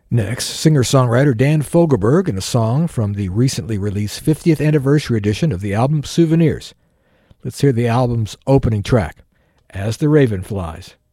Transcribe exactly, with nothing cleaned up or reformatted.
Next, singer-songwriter Dan Fogelberg in a song from the recently released fiftieth anniversary edition of the album Souvenirs. Let's hear the album's opening track, As the Raven Flies.